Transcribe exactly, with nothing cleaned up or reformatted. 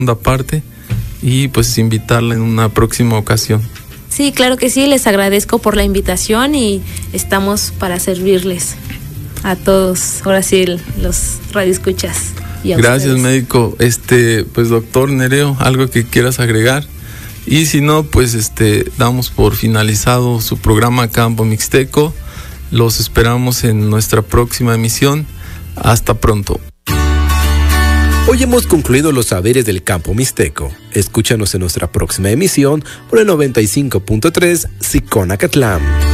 segunda parte y pues invitarla en una próxima ocasión. Sí, claro que sí, les agradezco por la invitación y estamos para servirles a todos, ahora sí, los radioescuchas. Y a Gracias, ustedes. médico. Este, pues doctor Nereo, algo que quieras agregar. Y si no, pues este, damos por finalizado su programa Campo Mixteco. Los esperamos en nuestra próxima emisión. Hasta pronto. Hoy hemos concluido los saberes del campo mixteco. Escúchanos en nuestra próxima emisión por el noventa y cinco punto tres Sicona Catlán.